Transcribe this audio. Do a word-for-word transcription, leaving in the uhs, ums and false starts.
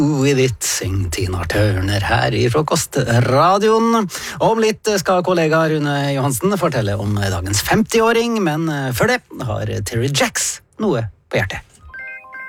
With it, syng Tina Turner her i Frokostradioen. Om litt skal kollega Rune Johansen fortelle om dagens femtiåring, men før det har Terry Jacks noe på hjertet.